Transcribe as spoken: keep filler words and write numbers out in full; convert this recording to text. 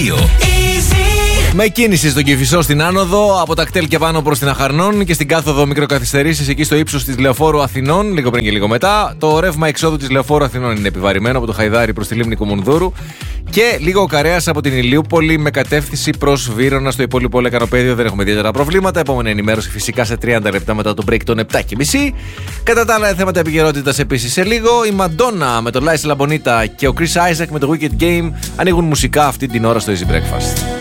Με κίνηση στον Κηφισό στην άνοδο, από τα κτέλ και πάνω προς την Αχαρνών και στην κάθοδο μικροκαθυστερήσεις εκεί στο ύψος της Λεωφόρου Αθηνών, λίγο πριν και λίγο μετά. Το ρεύμα εξόδου της Λεωφόρου Αθηνών είναι επιβαρημένο από το Χαϊδάρι προς τη Λίμνη Κουμουνδούρου και λίγο καρέας από την Ηλιούπολη με κατεύθυνση προς Βύρωνα. Στο υπόλοιπο λεκανοπέδιο δεν έχουμε ιδιαίτερα προβλήματα. Επόμενη ενημέρωση φυσικά σε τριάντα λεπτά μετά το break των επτά και μισή. Κατά τα άλλα θέματα επικαιρότητας επίσης σε λίγο. Η Μαντόνα με τον Λάις Λαμπονίτα και ο Chris Isaac με το Wicked Game ανοίγουν μουσικά αυτή την ώρα στο Easy Breakfast.